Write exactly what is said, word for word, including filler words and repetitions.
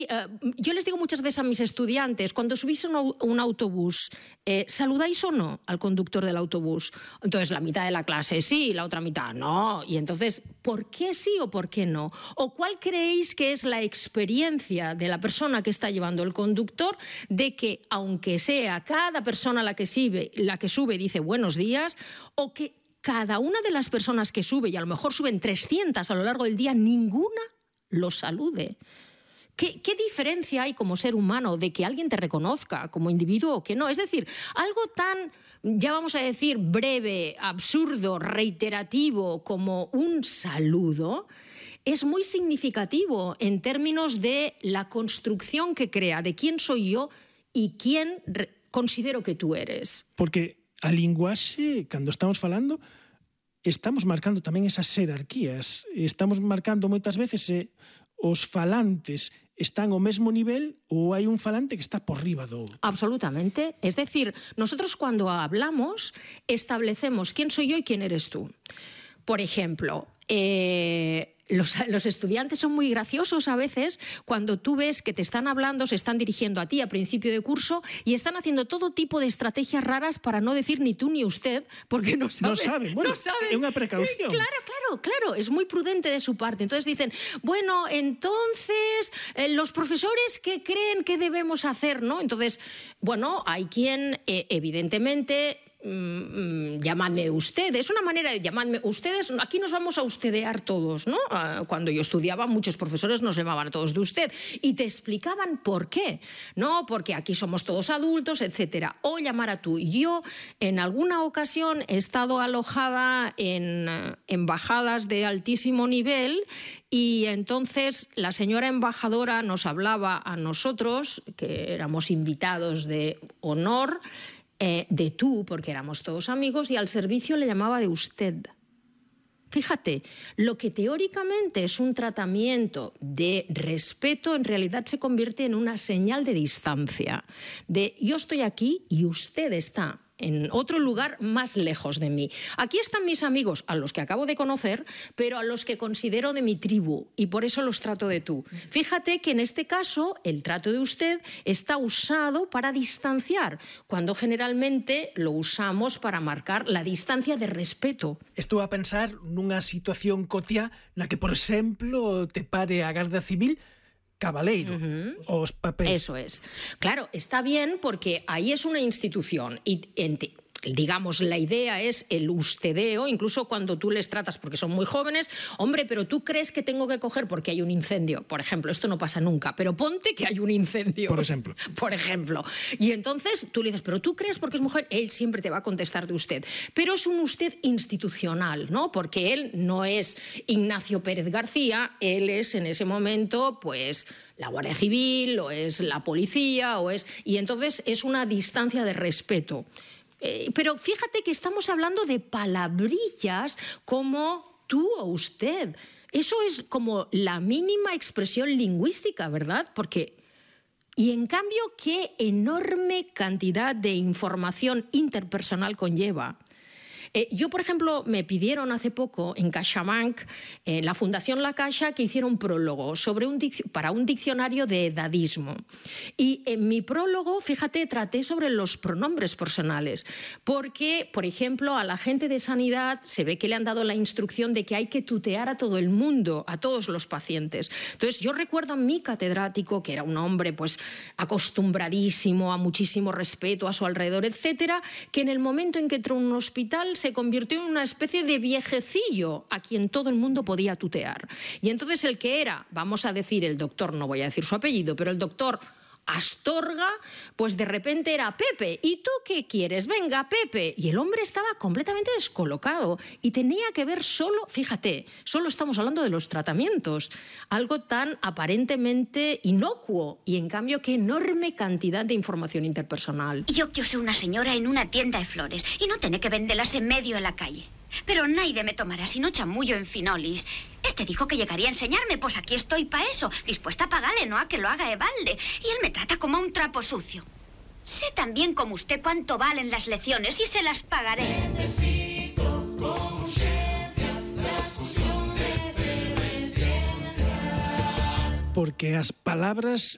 Uh, yo les digo muchas veces a mis estudiantes, cuando subís a un, un autobús, eh, ¿saludáis o no al conductor del autobús? Entonces, la mitad de la clase sí, la otra mitad no. Y entonces, ¿por qué sí o por qué no? ¿O cuál creéis que es la experiencia de la persona que está llevando el conductor de que, aunque sea cada persona la que sube, la que sube dice buenos días, o que cada una de las personas que sube, y a lo mejor suben trescientas a lo largo del día, ninguna lo salude? ¿Qué, ¿Qué diferencia hay como ser humano de que alguien te reconozca como individuo o que no? Es decir, algo tan, ya vamos a decir, breve, absurdo, reiterativo como un saludo es muy significativo en términos de la construcción que crea de quién soy yo y quién considero que tú eres. Porque a linguaxe, cando estamos falando, estamos marcando tamén esas jerarquías. Estamos marcando moitas veces se os falantes están ao mesmo nivel ou hai un falante que está por riba do outro. Absolutamente. Es decir, nosotros cuando hablamos establecemos quién soy yo y quién eres tú. Por ejemplo, eh, los, los estudiantes son muy graciosos a veces cuando tú ves que te están hablando, se están dirigiendo a ti a principio de curso y están haciendo todo tipo de estrategias raras para no decir ni tú ni usted, porque no saben. No saben, bueno, no saben. É unha precaución. Claro, claro, claro, es muy prudente de su parte. Entonces dicen, bueno, entonces eh, los profesores, ¿qué creen que debemos hacer? ¿No? Entonces, bueno, hay quien eh, evidentemente... Mm, llamadme usted, es una manera de llamadme ustedes, aquí nos vamos a ustedear todos, ¿no? Cuando yo estudiaba muchos profesores nos llamaban a todos de usted y te explicaban por qué, ¿no? Porque aquí somos todos adultos, etcétera, o llamar a tú. Yo en alguna ocasión he estado alojada en embajadas de altísimo nivel y entonces la señora embajadora nos hablaba a nosotros, que éramos invitados de honor, Eh, de tú, porque éramos todos amigos, y al servicio le llamaba de usted. Fíjate, lo que teóricamente es un tratamiento de respeto, en realidad se convierte en una señal de distancia, de yo estoy aquí y usted está en otro lugar más lejos de mí. Aquí están mis amigos, a los que acabo de conocer, pero a los que considero de mi tribu, y por eso los trato de tú. Fíjate que en este caso el trato de usted está usado para distanciar, cuando generalmente lo usamos para marcar la distancia de respeto. Estou a pensar nunha situación cotiá na que, por exemplo, te pare a Garda Civil cabaleiro, uh-huh. Os papeles. Eso es. Claro, está bien porque ahí es una institución y enti- digamos, la idea es el ustedeo, incluso cuando tú les tratas, porque son muy jóvenes, hombre, pero tú crees que tengo que coger porque hay un incendio, por ejemplo, esto no pasa nunca, pero ponte que hay un incendio. Por ejemplo. Por ejemplo. Y entonces tú le dices, pero tú crees porque es mujer, él siempre te va a contestar de usted. Pero es un usted institucional, ¿no? Porque él no es Ignacio Pérez García, él es en ese momento, pues, la Guardia Civil, o es la policía, o es... Y entonces es una distancia de respeto. Eh, pero fíjate que estamos hablando de palabrillas como tú o usted. Eso es como la mínima expresión lingüística, ¿verdad? Porque... Y en cambio, ¿qué enorme cantidad de información interpersonal conlleva? Eh, yo, por ejemplo, me pidieron hace poco en CaixaBank, eh, la Fundación La Caixa, que hiciera un prólogo sobre un para un diccionario de edadismo. Y en mi prólogo, fíjate, traté sobre los pronombres personales, porque, por ejemplo, a la gente de sanidad se ve que le han dado la instrucción de que hay que tutear a todo el mundo, a todos los pacientes. Entonces, yo recuerdo a mi catedrático, que era un hombre pues acostumbradísimo a muchísimo respeto a su alrededor, etcétera, que en el momento en que entró en un hospital se convirtió en una especie de viejecillo a quien todo el mundo podía tutear. Y entonces el que era, vamos a decir el doctor, no voy a decir su apellido, pero el doctor Astorga, pues de repente era Pepe. ¿Y tú qué quieres? Venga, Pepe. Y el hombre estaba completamente descolocado y tenía que ver solo, fíjate, solo estamos hablando de los tratamientos, algo tan aparentemente inocuo y en cambio qué enorme cantidad de información interpersonal. Yo que soy una señora en una tienda de flores y no tené que venderlas en medio en la calle. Pero nadie me tomará sino chamullo en finolis. Este dijo que llegaría a enseñarme, pues aquí estoy pa' eso, dispuesta a pagarle, no a que lo haga de balde. Y él me trata como a un trapo sucio. Sé tan bien como usted cuánto valen las lecciones y se las pagaré. Necesito con urgencia transfusión de efervescencia. Porque as palabras